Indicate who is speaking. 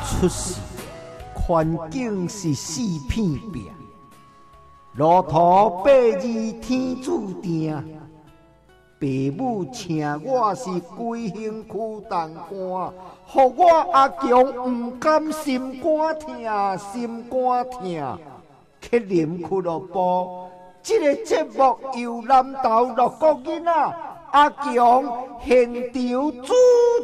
Speaker 1: 出世，环境是四片壁，路途八字天注定。父母请我是规身躯重担，互我阿强不甘心肝疼，心肝疼。去啉俱乐部，这个节目由南投6个囡仔阿强现场主